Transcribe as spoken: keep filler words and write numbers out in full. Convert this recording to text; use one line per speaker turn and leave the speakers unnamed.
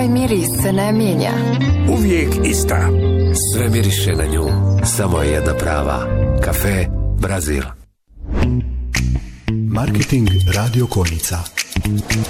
Ovaj miris se ne mijenja.
Uvijek ista.
Sve miriše na nju. Samo je jedna prava. Kafe Brazil.
Marketing Radio Konica.